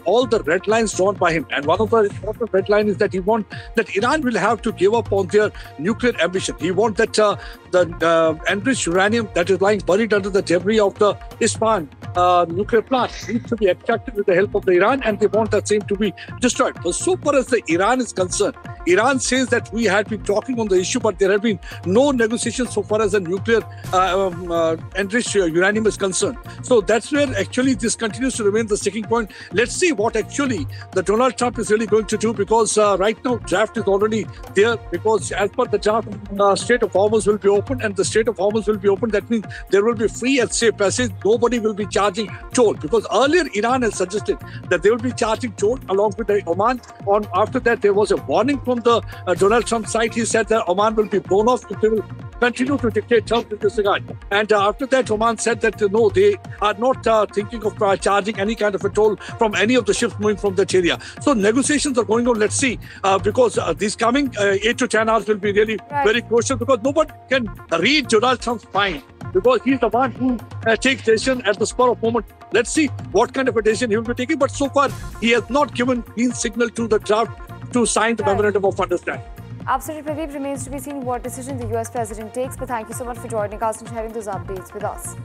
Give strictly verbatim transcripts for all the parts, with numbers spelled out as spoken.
all the red lines drawn by him. And one of the important red lines is that he wants that Iran will have to give up on their nuclear ambition. He wants that uh, the uh, enriched uranium that is lying buried under the debris of the Isfahan uh, nuclear plant needs to be extracted with the help of the Iran, and they want that same to be destroyed. But so far as the Iran is concerned, Iran says that we had been talking on the issue, but there have been no negotiations so far as the nuclear uh, um, uh, enriched uranium is concerned. So that's where actually this continues to remain the sticking point. Let's see what actually the Donald Trump is really going to do, because uh, right now draft is already there, because as per the draft, uh, Strait of Hormuz will be open, and the Strait of Hormuz will be open. That means there will be free and safe passage. Nobody will be charging toll, because earlier Iran has suggested that they will be charging toll along with the Oman. On after that, there was a warning from the uh, Donald Trump side. He said that Oman will be blown off if they will continue to dictate terms with this regard. And uh, after that, Oman said that uh, no, they are not uh, thinking of uh, charging any kind of a toll from any of the ships moving from that area. So negotiations are going on. Let's see, uh, because uh, these coming uh, eight to ten hours will be really right. very crucial, because nobody can read Donald Trump's mind, because he's the one who uh, takes decision at the spur of moment. Let's see what kind of a decision he will be taking. But so far, he has not given green signal to the draft to sign the right. memorandum of understanding. Absolutely, Pradeep. Remains to be seen what decision the U S President takes. But thank you so much for joining us and sharing those updates with us.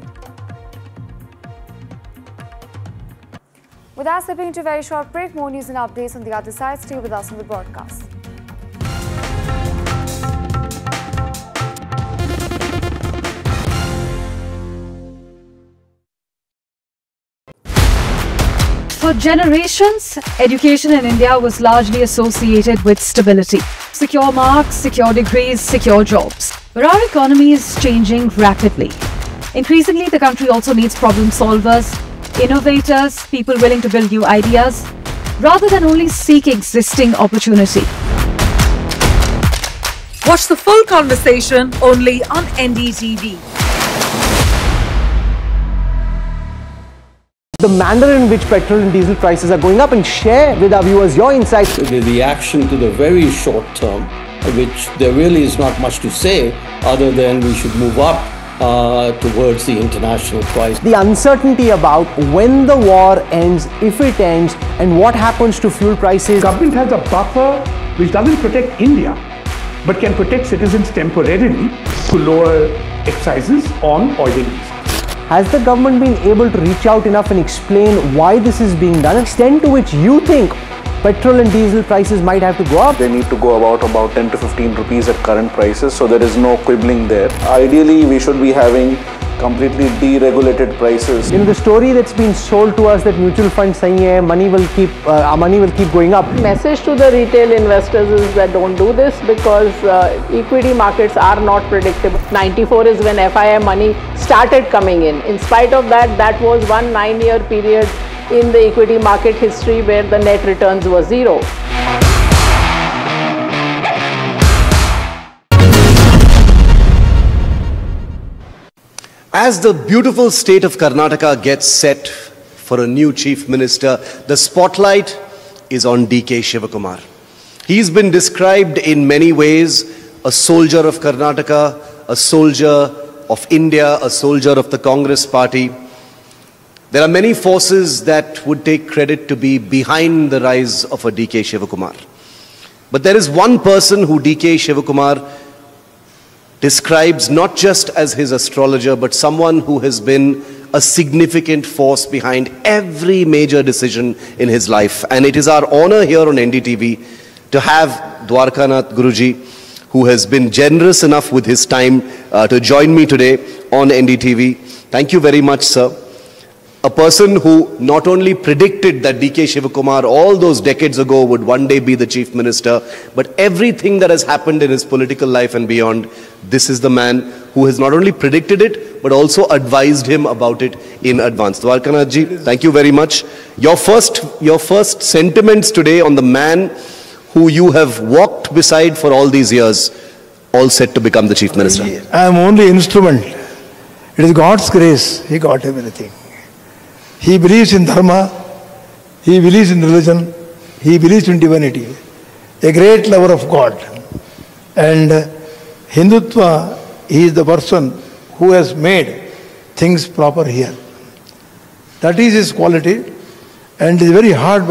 With that, slipping into a very short break, more news and updates on the other side. Stay with us on the broadcast. For generations, education in India was largely associated with stability. Secure marks, secure degrees, secure jobs. But our economy is changing rapidly. Increasingly, the country also needs problem solvers, innovators, people willing to build new ideas, rather than only seek existing opportunity. Watch the full conversation only on N D T V. The manner in which petrol and diesel prices are going up, and share with our viewers your insights. The reaction to the very short term, which there really is not much to say other than we should move up uh, towards the international price. The uncertainty about when the war ends, if it ends, and what happens to fuel prices. Government has a buffer which doesn't protect India, but can protect citizens temporarily to lower excises on oil and diesel. Has the government been able to reach out enough and explain why this is being done? Extent to which you think petrol and diesel prices might have to go up? They need to go about about ten to fifteen rupees at current prices, so there is no quibbling there. Ideally, we should be having completely deregulated prices. You know, the story that's been sold to us that mutual funds saying yeah, money will keep uh, our money will keep going up. Message to the retail investors is that don't do this, because uh, equity markets are not predictable. ninety-four is when F I I money started coming in. In spite of that, that was one nine-year period in the equity market history where the net returns were zero. As the beautiful state of Karnataka gets set for a new chief minister, the spotlight is on D K Shivakumar. He's been described in many ways, a soldier of Karnataka, a soldier of India, a soldier of the Congress party. There are many forces that would take credit to be behind the rise of a D K Shivakumar. But there is one person who D K Shivakumar describes not just as his astrologer, but someone who has been a significant force behind every major decision in his life. And it is our honor here on N D T V to have Dwarkanath Guruji, who has been generous enough with his time uh, to join me today on N D T V. Thank you very much, sir. A person who not only predicted that D K Shivakumar all those decades ago would one day be the chief minister, but everything that has happened in his political life and beyond, this is the man who has not only predicted it, but also advised him about it in advance. Dwarkanath ji, thank you very much. Your first, your first sentiments today on the man who you have walked beside for all these years, all set to become the chief minister. I am only instrument. It is God's grace. He got everything. He believes in dharma, he believes in religion, he believes in divinity. A great lover of God. And uh, Hindutva, he is the person who has made things proper here. That is his quality, and it is very hard